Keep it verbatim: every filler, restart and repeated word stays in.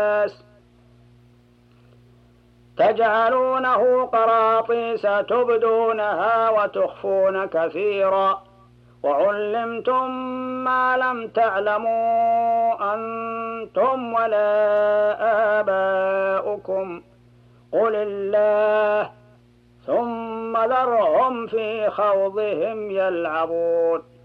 تجعلونه قراطيس تبدونها وتخفون كثيرا وعلمتم ما لم تعلموا أنتم ولا آباؤكم قل الله ثم ذرهم في خوضهم يلعبون.